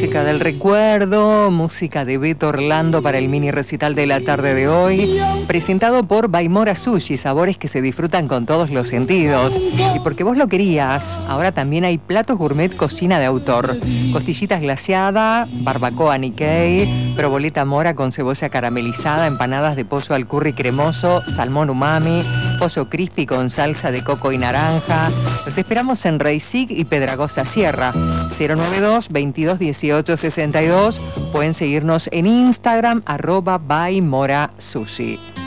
música del recuerdo, música de Beto Orlando para el mini recital de la tarde de hoy, presentado por Baimora Sushi, sabores que se disfrutan con todos los sentidos. Y porque vos lo querías, ahora también hay platos gourmet cocina de autor. Costillitas glaseada, barbacoa Nikkei, proboleta mora con cebolla caramelizada, empanadas de pollo al curry cremoso, salmón umami, pollo crispy con salsa de coco y naranja. Los esperamos en Reisig y Pedragosa Sierra. 092-2218-62. Pueden seguirnos en Instagram @baimorasushi.